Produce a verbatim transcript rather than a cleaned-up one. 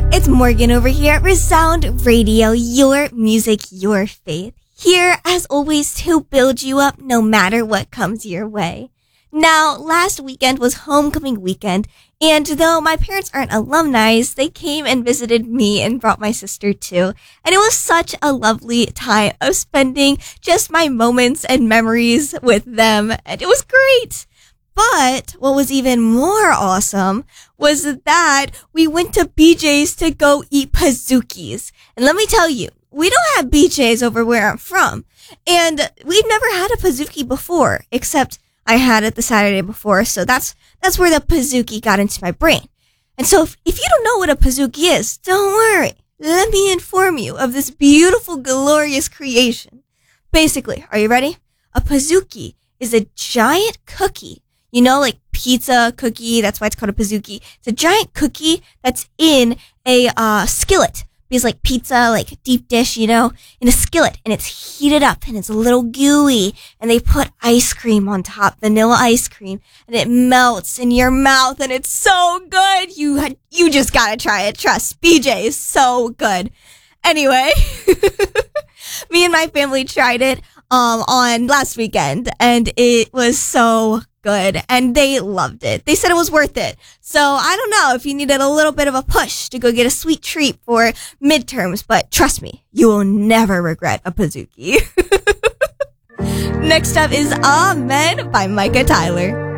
It's Morgan over here at Resound Radio, your music, your faith. Here, as always, to build you up no matter what comes your way. Now, last weekend was homecoming weekend, and though my parents aren't alumni, they came and visited me and brought my sister too. And it was such a lovely time of spending just my moments and memories with them, and it was great. But what was even more awesome was that we went to B J's to go eat Pizookies. And let me tell you, we don't have B J's over where I'm from. And we've never had a Pizookie before, except I had it the Saturday before. So that's that's where the Pizookie got into my brain. And so if, if you don't know what a Pizookie is, don't worry. Let me inform you of this beautiful, glorious creation. Basically, are you ready? A Pizookie is a giant cookie. You know, like pizza cookie, that's why it's called a Pizookie. It's a giant cookie that's in a uh, skillet. Because like pizza, like deep dish, you know, in a skillet. And it's heated up and it's a little gooey. And they put ice cream on top, vanilla ice cream. And it melts in your mouth and it's so good. You you just gotta try it. Trust, B J is so good. Anyway, me and my family tried it um on last weekend. And it was so good, and they loved it. They said it was worth it. So I don't know if you needed a little bit of a push to go get a sweet treat for midterms, but trust me, you will never regret a Pizookie. Next up is Amen by Micah Tyler.